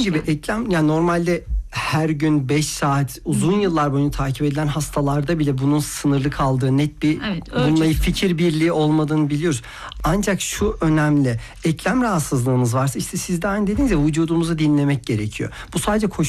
gibi eklem, yani normalde her gün 5 saat uzun yıllar boyunca takip edilen hastalarda bile bunun sınırlı kaldığı, net bir bununla fikir birliği olmadığını biliyoruz. Ancak şu önemli: eklem rahatsızlığınız varsa, işte siz de aynı dediniz ya, vücudumuzu dinlemek gerekiyor. Bu sadece koşu